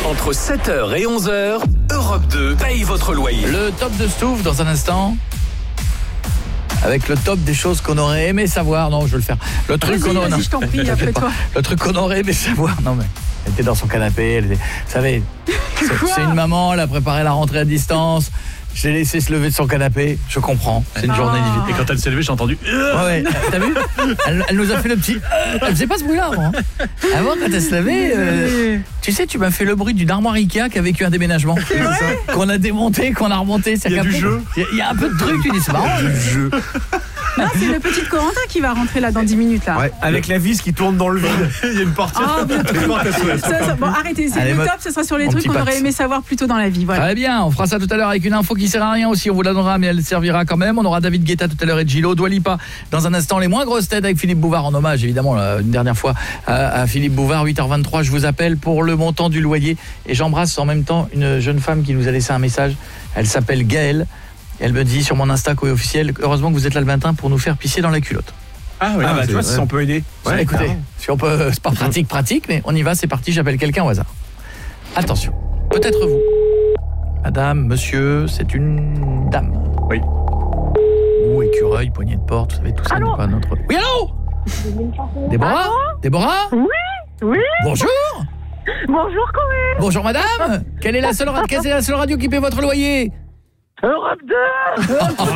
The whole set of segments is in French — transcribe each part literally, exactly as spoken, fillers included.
Entre sept heures et onze heures, Europe deux paye votre loyer. Le top de Stouff dans un instant. Avec le top des choses qu'on aurait aimé savoir. Non, je vais le faire. Le truc vas-y, qu'on vas-y, aurait... je t'en prie, après toi. Le truc qu'on aurait aimé savoir. Non mais, elle était dans son canapé. Elle était... Vous savez, c'est, c'est une maman, elle a préparé la rentrée à distance. Je l'ai laissé se lever de son canapé. Je comprends. C'est une Ah. journée difficile. Et quand elle s'est levée, j'ai entendu. Ouais, ouais. T'as vu elle, elle nous a fait le petit... Elle faisait pas ce bruit-là avant. Hein. Avant, quand elle se levait... Euh... Tu sais, tu m'as fait le bruit d'une armoire Ikea qui a vécu un déménagement. C'est vrai qu'on a démonté, qu'on a remonté. Il y a du jeu. Il y, a, il y a un peu de truc, tu dis, c'est marrant. Du jeu. Non, c'est le petit Corentin qui va rentrer là dans dix minutes là. Ouais, avec la vis qui tourne dans le vide. Il y a une portière. Ah, bientôt. Une porte à souhait. Ça, ça, bon, arrêtez, c'est Allez, le mo- top, ce sera sur les mon trucs petit qu'on Pax. aurait aimé savoir plus tôt dans la vie. Voilà. Très bien, on fera ça tout à l'heure avec une info qui sert à rien aussi, on vous la donnera mais elle servira quand même. On aura David Guetta tout à l'heure et Gillo, Dua Lipa dans un instant, les moins grosses têtes avec Philippe Bouvard en hommage évidemment là, une dernière fois à, à Philippe Bouvard. Huit heures vingt-trois, je vous appelle pour le montant du loyer et j'embrasse en même temps une jeune femme qui nous a laissé un message. Elle s'appelle Gaëlle. Elle me dit sur mon Insta co officiel, heureusement que vous êtes là le matin pour nous faire pisser dans la culotte. Ah oui, Ah, bah, tu vois, c'est- si on peut aider. Ouais, écoutez, si on peut, c'est pas pratique, pratique, mais on y va, c'est parti, j'appelle quelqu'un au hasard. Attention, peut-être vous. Madame, monsieur, c'est une dame. Oui. Ou écureuil, poignée de porte, vous savez, tout ça Allô n'est pas notre... Oui, allô Déborah Déborah Oui, oui, Bonjour bonjour Corinne. Bonjour madame Quelle est la seule, ra- quelle est la seule radio qui paie votre loyer? Europe deux.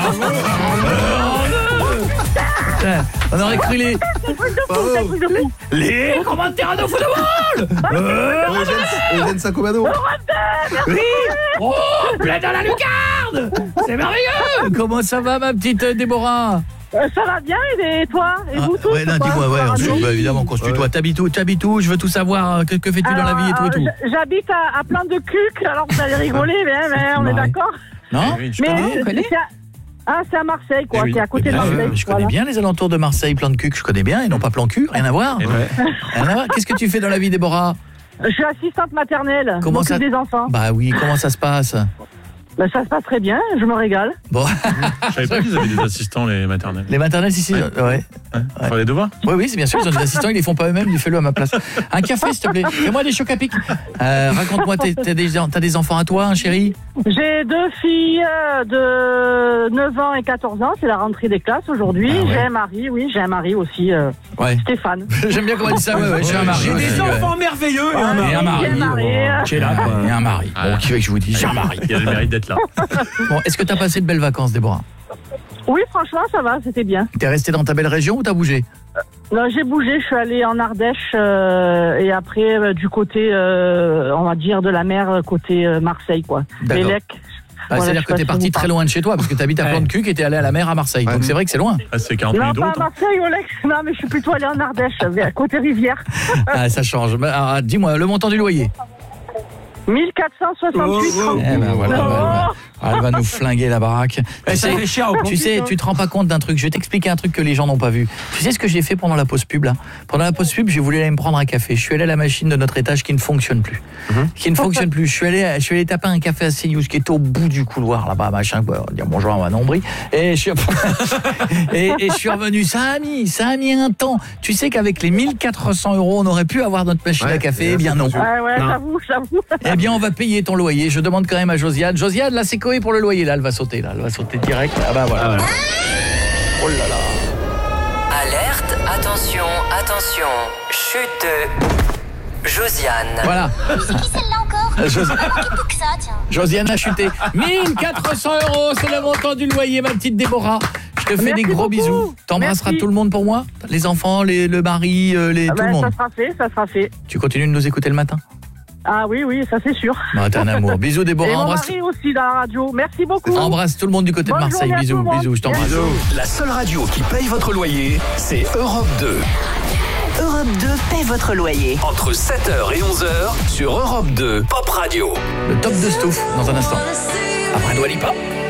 Putain, On aurait cru les... C'est truc de fou, c'est truc de fou. Les commentaires de football euh, Eugène, Eugène Sacomano. Oui Oh, plein dans la lucarne. C'est merveilleux. Comment ça va ma petite euh, Déborah? Euh, ça va bien et toi et vous tous? Ouais, non, quoi, dis-moi, ouais, sur la ensuite, radio bah, évidemment qu'on se tutoie. Ouais. T'habites où? T'habites où? Je veux tout savoir. euh, Que, que fais-tu dans la vie et tout et Alors, tout? euh, J'habite à, à plein de cucs, alors vous allez rigoler, mais, mais on est Ouais. d'accord. Non? Oui, je Mais connais. on connaît. c'est à, ah, c'est à Marseille, quoi. Eh oui. C'est à côté de Ah, Marseille. je, je connais voilà. bien les alentours de Marseille, plan de cul, je connais bien, et non pas plan cul, rien à voir. Et Ouais. Rien à voir. Qu'est-ce que tu fais dans la vie, Déborah? Je suis assistante maternelle. Comment Comment ça- des enfants. Bah oui, comment ça se passe? Bah, ça se passe très bien, je me régale. Bon, Je savais pas qu'ils avaient des assistants, les maternelles. les maternelles, si, si, ouais. ouais. Hein Faire les devoirs. Oui, oui, c'est bien sûr, ils ont des assistants, ils les font pas eux-mêmes, ils fais-le à ma place. Un café, s'il te plaît. Fais-moi des chocs à pic. Euh, raconte-moi, t'es- t'as des, t'as des enfants à toi, hein, chérie? J'ai deux filles euh, de neuf ans et quatorze ans, c'est la rentrée des classes aujourd'hui. Ah ouais. J'ai un mari, oui, j'ai un mari aussi, euh, Ouais. Stéphane. J'aime bien comment elle dit ça, ouais, ouais, j'ai un mari. J'ai ouais, des ouais. enfants merveilleux. et un Et mari. un mari. J'ai un mari. oh, qui est là, quoi. Et un mari. Bon, qui veut que je vous dise? J'ai un mari. Il a le mérite d'être là. Bon, est-ce que t'as passé de belles vacances, Déborah? Oui, franchement, ça va, c'était bien. T'es resté dans ta belle région ou t'as bougé? Non, j'ai bougé, je suis allée en Ardèche euh, et après euh, du côté, euh, on va dire, de la mer, côté euh, Marseille, quoi. D'accord. Lélec. Ah, Voilà, c'est-à-dire je que sais t'es pas si parti vous très parlez. loin de chez toi, parce que t'habites à Ouais. plan de cul qui était allé à la mer à Marseille. Ouais. Donc c'est vrai que c'est loin. Ah, c'est quarante Non, minutes de pas à route. hein. Marseille, Olex. Non, mais je suis plutôt allée en Ardèche, vers- côté rivière. Ah, ça change. Mais, ah, dis-moi, le montant du loyer. mille quatre cent soixante-huit. Oh, oh. Eh ben voilà, Oh. elle va, elle va nous flinguer la baraque. Eh, Tu ça sais, fait cher au tu plan sais, cul, hein. tu te rends pas compte d'un truc. Je vais t'expliquer un truc que les gens n'ont pas vu. Tu sais ce que j'ai fait pendant la pause pub là? Pendant la pause pub, j'ai voulu aller me prendre un café. Je suis allé à la machine de notre étage qui ne fonctionne plus. Mhm. Qui ne fonctionne plus. Je suis allé, je suis allé taper un café à C News qui était au bout du couloir là-bas, machin quoi. Dire bonjour à ma nombril. Et je suis, et, et je suis revenu. Ça a mis, ça a mis un temps. Tu sais qu'avec les mille quatre cents euros, on aurait pu avoir notre machine Ouais, à café. et Eh bien non. Ouais, ouais, Non. j'avoue, j'avoue. Eh bien, on va payer ton loyer. Je demande quand même à Josiane. Josiane, là, c'est Coé pour le loyer. Là, elle va sauter. Là, elle va sauter direct. Ah bah voilà. Oh là là. Alerte, attention, attention, chute de Josiane. Voilà. C'est qui celle-là encore? Euh, Jos- Pour que ça, tiens. Josiane a chuté. mille quatre cents euros, c'est le montant du loyer, ma petite Déborah. Je te fais Merci des gros beaucoup. bisous. T'embrasseras Merci. tout le monde pour moi? Les enfants, les, le mari, euh, les, Ah tout ben, le monde. ça sera fait, ça sera fait. Tu continues de nous écouter le matin? Ah oui, oui, ça c'est sûr. Non, t'es un amour. Bisous, Et Déborah. mon Embrasse, mari aussi dans la radio. Merci beaucoup. embrasse tout le monde du côté Bonne de Marseille. journée à tout Bisous, le monde. bisous. Je t'embrasse. La seule radio qui paye votre loyer, c'est Europe deux. Europe deux paie votre loyer. Entre sept heures et onze heures, sur Europe deux, Pop Radio. Le top de Stouff, dans un instant. Après Dua Lipa.